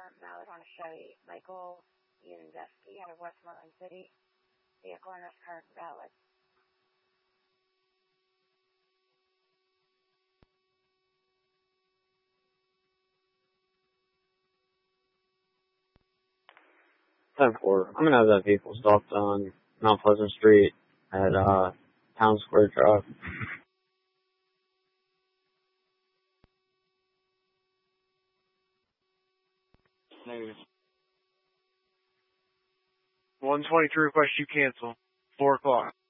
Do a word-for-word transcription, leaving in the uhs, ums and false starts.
current valid on a Chevy Michael Unindeski out of Westmoreland City. Vehicle owner's current valid. ten four. I'm gonna have that vehicle stopped on Mount Pleasant Street at uh Town Square Drive. Negative. one twenty-three request you cancel. four o'clock.